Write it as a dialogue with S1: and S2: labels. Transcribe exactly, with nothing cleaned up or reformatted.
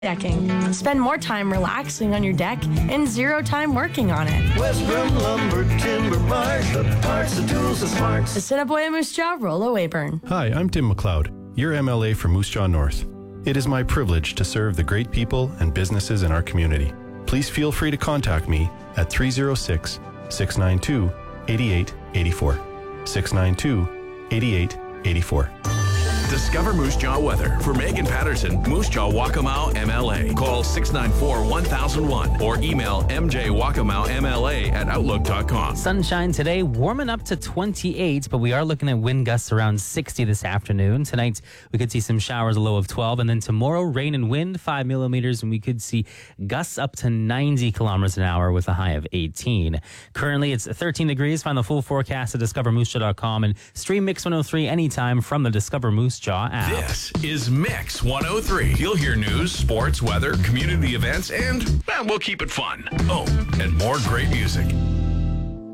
S1: decking. Spend more time relaxing on your deck and zero time working on it.
S2: Westbrook Lumber Timber Mart, the parts, the tools, the smarts.
S1: The Assiniboia Moose Jaw, Rollo Weyburn.
S3: Hi, I'm Tim McLeod, your M L A for Moose Jaw North. It is my privilege to serve the great people and businesses in our community. Please feel free to contact me at three oh six, six nine two, eight eight eight four. six nine two, eight eight eight four.
S4: Discover Moose Jaw weather for Megan Patterson, Moose Jaw Waccamaw M L A. Call six nine four, one thousand one or email m j waccamaw m l a at outlook dot com.
S5: Sunshine today, warming up to twenty-eight, but we are looking at wind gusts around sixty this afternoon. Tonight, we could see some showers, a low of twelve, and then tomorrow, rain and wind, five millimeters, and we could see gusts up to ninety kilometers an hour with a high of eighteen. Currently, it's thirteen degrees. Find the full forecast at discover moose jaw dot com and stream Mix one oh three anytime from the Discover Moose Jaw app.
S4: This is Mix one oh three. You'll hear news, sports, weather, community events, and well, we'll keep it fun. Oh, and more great music.